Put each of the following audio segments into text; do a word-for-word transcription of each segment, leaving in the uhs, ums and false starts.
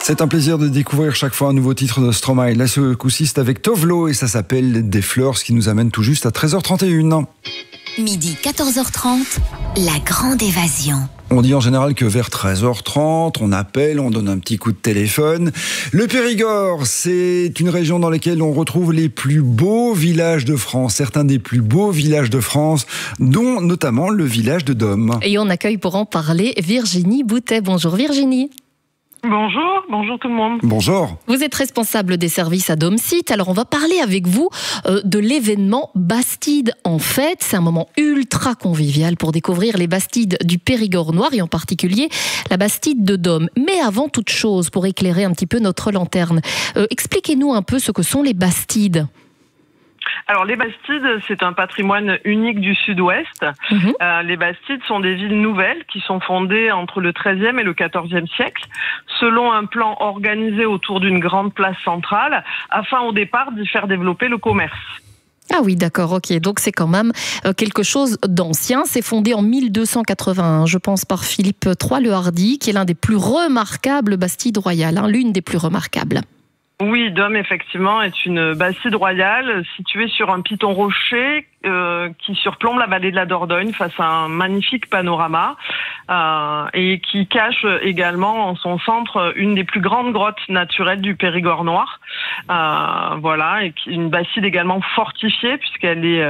C'est un plaisir de découvrir chaque fois un nouveau titre de Stromae. Là, ce coup-ci, c'est avec Tovlo et ça s'appelle Des fleurs, ce qui nous amène tout juste à treize heures trente et une. Midi, quatorze heures trente, la grande évasion. On dit en général que vers treize heures trente, on appelle, on donne un petit coup de téléphone. Le Périgord, c'est une région dans laquelle on retrouve les plus beaux villages de France, certains des plus beaux villages de France, dont notamment le village de Dôme. Et on accueille pour en parler Virginie Boutet. Bonjour Virginie. Bonjour, bonjour tout le monde. Bonjour. Vous êtes responsable des services à Dôme Site. Alors on va parler avec vous euh, de l'événement Bastide en fête. C'est un moment ultra convivial pour découvrir les Bastides du Périgord noir et en particulier la Bastide de Dôme. Mais avant toute chose, pour éclairer un petit peu notre lanterne, euh, expliquez-nous un peu ce que sont les Bastides. Alors les Bastides, c'est un patrimoine unique du Sud-Ouest. Mmh. Euh, les Bastides sont des villes nouvelles qui sont fondées entre le treizième et le quatorzième siècle, selon un plan organisé autour d'une grande place centrale, afin au départ d'y faire développer le commerce. Ah oui, d'accord, ok. Donc c'est quand même quelque chose d'ancien. C'est fondé en mille deux cent quatre-vingt-un, je pense, par Philippe trois le Hardi, qui est l'un des plus remarquables Bastides royales, hein, l'une des plus remarquables. Oui, Dôme, effectivement, est une bastide royale située sur un piton rocher euh, qui surplombe la vallée de la Dordogne face à un magnifique panorama euh, et qui cache également en son centre une des plus grandes grottes naturelles du Périgord noir. Euh, voilà, et une bastide également fortifiée puisqu'elle est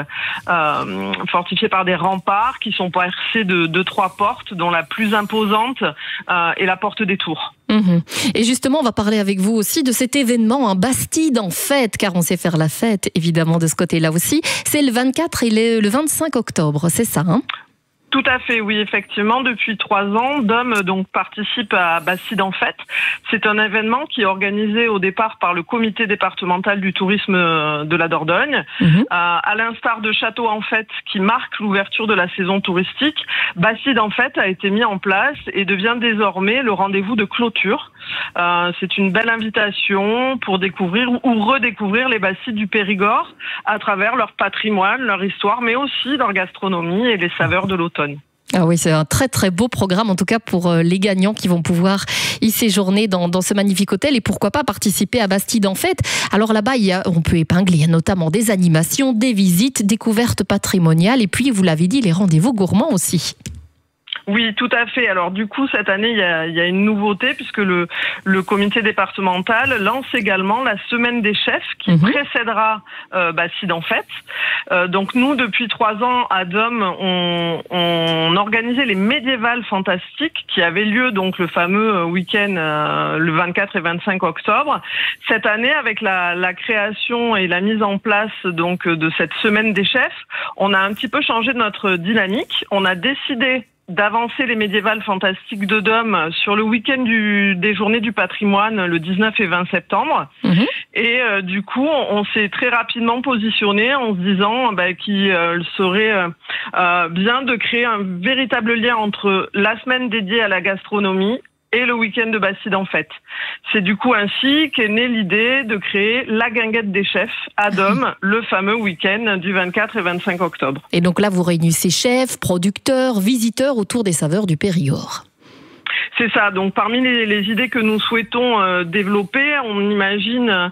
euh, fortifiée par des remparts qui sont percés de, de trois portes, dont la plus imposante euh, est la porte des Tours. Mmh. Et justement, on va parler avec vous aussi de cet événement, un Bastide en fête, car on sait faire la fête, évidemment, de ce côté-là aussi. C'est le vingt-quatre et le vingt-cinq octobre, c'est ça, hein ? Tout à fait, oui, effectivement. Depuis trois ans, Dôme donc participe à Bastide en fête. C'est un événement qui est organisé au départ par le comité départemental du tourisme de la Dordogne. Mmh. Euh, à l'instar de Château en fête qui marque l'ouverture de la saison touristique, Bastide en fête a été mis en place et devient désormais le rendez-vous de clôture. Euh, c'est une belle invitation pour découvrir ou redécouvrir les Bastides du Périgord à travers leur patrimoine, leur histoire, mais aussi leur gastronomie et les saveurs de l'automne. Ah oui, c'est un très très beau programme, en tout cas pour les gagnants qui vont pouvoir y séjourner dans, dans ce magnifique hôtel et pourquoi pas participer à Bastide en fête. Alors là-bas, il y a, on peut épingler il y a notamment des animations, des visites, découvertes patrimoniales et puis, vous l'avez dit, les rendez-vous gourmands aussi. Oui, tout à fait. Alors du coup, cette année, il y a, il y a une nouveauté puisque le, le comité départemental lance également la semaine des chefs qui mmh. précédera euh, Bastide en fête. Euh, donc nous, depuis trois ans à Dôme, on, on organisait les médiévales fantastiques qui avaient lieu donc le fameux week-end euh, le vingt-quatre et vingt-cinq octobre. Cette année, avec la, la création et la mise en place donc de cette semaine des chefs, on a un petit peu changé notre dynamique. On a décidé d'avancer les médiévales fantastiques de Dôme sur le week-end du, des journées du patrimoine le dix-neuf et vingt septembre. Mmh. Et euh, du coup, on, on s'est très rapidement positionné en se disant bah, qu'il euh, serait euh, bien de créer un véritable lien entre la semaine dédiée à la gastronomie et le week-end de Bastide en fête. C'est du coup ainsi qu'est née l'idée de créer la guinguette des chefs à Dôme, le fameux week-end du vingt-quatre et vingt-cinq octobre. Et donc là, vous réunissez chefs, producteurs, visiteurs autour des saveurs du Périgord. C'est ça. Donc, parmi les, les idées que nous souhaitons euh, développer, on imagine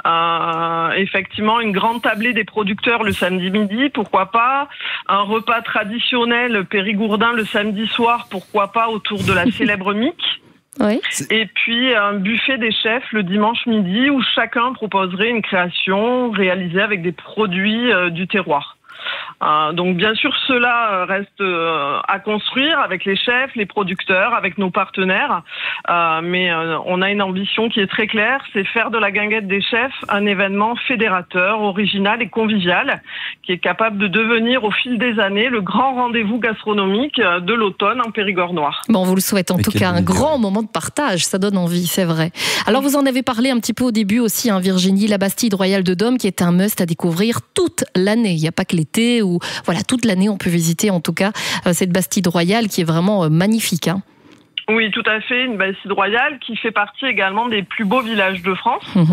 euh, effectivement une grande tablée des producteurs le samedi midi, pourquoi pas. Un repas traditionnel périgourdin le samedi soir, pourquoi pas, autour de la célèbre mique. Oui. Et puis un buffet des chefs le dimanche midi où chacun proposerait une création réalisée avec des produits euh, du terroir. Euh, donc bien sûr cela reste euh, à construire avec les chefs, les producteurs, avec nos partenaires, euh, mais euh, on a une ambition qui est très claire, c'est faire de la guinguette des chefs un événement fédérateur, original et convivial, qui est capable de devenir au fil des années le grand rendez-vous gastronomique de l'automne en Périgord noir. Bon, on vous le souhaite en mais tout cas un grand moment de partage, ça donne envie, c'est vrai. Alors vous en avez parlé un petit peu au début aussi, hein, Virginie, la Bastide royale de Dôme qui est un must à découvrir toute l'année, il n'y a pas que l'été ou voilà, toute l'année on peut visiter en tout cas euh, cette Bastide royale qui est vraiment euh, magnifique. Hein. Oui, tout à fait, une Bastide royale qui fait partie également des plus beaux villages de France. Mmh.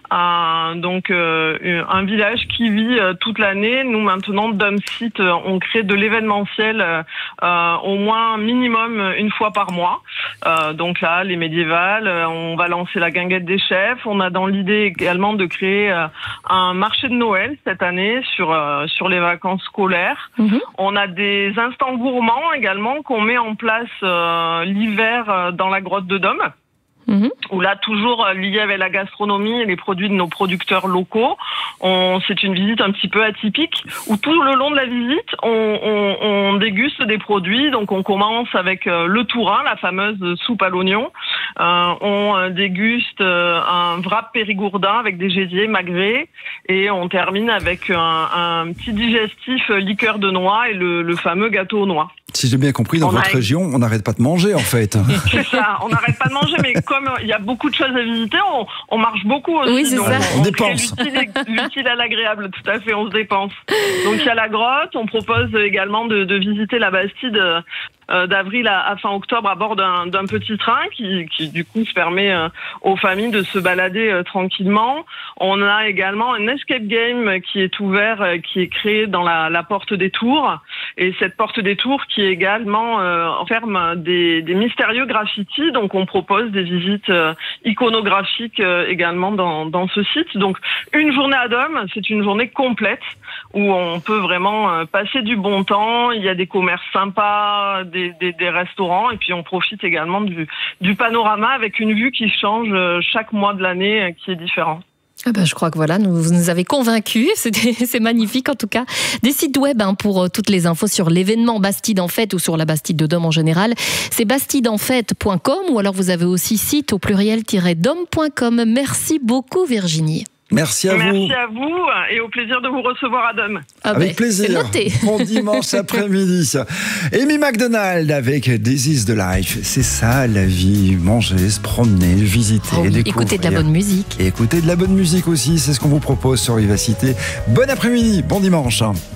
un, donc euh, un village qui vit euh, toute l'année. Nous maintenant, Dom Site, euh, on crée de l'événementiel euh, au moins minimum une fois par mois. Euh, donc là, les médiévales, euh, on va lancer la guinguette des chefs. On a dans l'idée également de créer euh, un marché de Noël cette année sur euh, sur les vacances scolaires. Mmh. On a des instants gourmands également qu'on met en place euh, l'hiver euh, dans la grotte de Dôme. Mmh. Où là, toujours lié avec la gastronomie et les produits de nos producteurs locaux, on, c'est une visite un petit peu atypique où tout le long de la visite, on, on, on déguste des produits. Donc, on commence avec euh, le tourin, la fameuse soupe à l'oignon. Euh, on euh, déguste euh, un wrap périgourdin avec des gésiers magrets et on termine avec un, un petit digestif liqueur de noix et le, le fameux gâteau aux noix. Si j'ai bien compris, dans on votre a... région, on n'arrête pas de manger, en fait. C'est ça, on n'arrête pas de manger, mais comme il y a beaucoup de choses à visiter, on, on marche beaucoup aussi. Oui, c'est donc ça. On, on dépense. L'utile, l'utile à l'agréable, tout à fait, on se dépense. Donc il y a la grotte, on propose également de, de visiter la Bastide euh, d'avril à, à fin octobre à bord d'un, d'un petit train qui, qui, du coup, se permet euh, aux familles de se balader euh, tranquillement. On a également un escape game qui est ouvert, euh, qui est créé dans la, la porte des Tours. Et cette porte des Tours qui également euh, enferme des, des mystérieux graffitis. Donc, on propose des visites euh, iconographiques euh, également dans, dans ce site. Donc, une journée à Dôme, c'est une journée complète où on peut vraiment euh, passer du bon temps. Il y a des commerces sympas, des, des, des restaurants, et puis on profite également du, du panorama avec une vue qui change euh, chaque mois de l'année, euh, qui est différent. Ah ben, je crois que voilà, nous, vous nous avez convaincus, c'est, c'est magnifique en tout cas. Des sites web hein, pour euh, toutes les infos sur l'événement Bastide en Fête ou sur la Bastide de Dôme en général, c'est bastide en fête point com ou alors vous avez aussi site au pluriel-dôme point com. Merci beaucoup Virginie. Merci à Merci vous. Merci à vous et au plaisir de vous recevoir à Dôme. Ah avec ben, plaisir. C'est noté. Bon dimanche après-midi. Amy Macdonald avec This is the Life. C'est ça la vie. Manger, se promener, visiter, oh oui, découvrir. Écouter de la bonne musique. Et écouter de la bonne musique aussi. C'est ce qu'on vous propose sur Vivacité. Bon après-midi, bon dimanche.